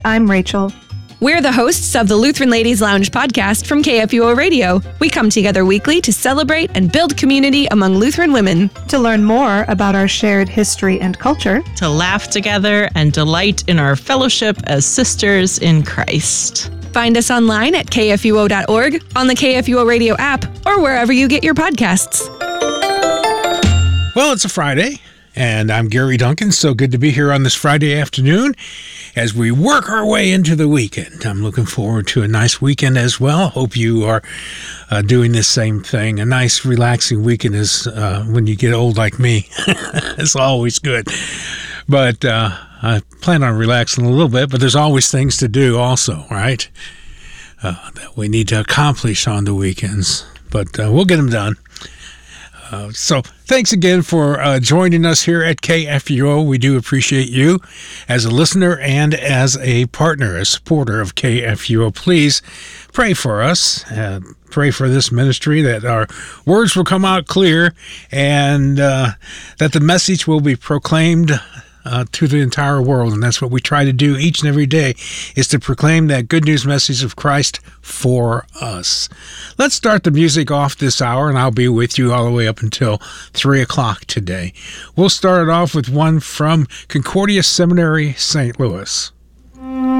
I'm Rachel. We're the hosts of the Lutheran Ladies Lounge podcast from KFUO Radio. We come together weekly to celebrate and build community among Lutheran women. To learn more about our shared history and culture. To laugh together and delight in our fellowship as sisters in Christ. Find us online at kfuo.org, on the KFUO Radio app, or wherever you get your podcasts. Well, it's a Friday, and I'm Gary Duncan. So good to be here on this Friday afternoon as we work our way into the weekend. I'm looking forward to a nice weekend as well. Hope you are doing the same thing. A nice, relaxing weekend is when you get old like me. It's always good. But I plan on relaxing a little bit, but there's always things to do also, right? That we need to accomplish on the weekends. But we'll get them done. So thanks again for joining us here at KFUO. We do appreciate you as a listener and as a partner, a supporter of KFUO. Please pray for us. Pray for this ministry, that our words will come out clear and that the message will be proclaimed to the entire world. And that's what we try to do each and every day, is to proclaim that good news message of Christ for us. Let's start the music off this hour, and I'll be with you all the way up until 3 o'clock today. We'll start it off with one from Concordia Seminary, St. Louis.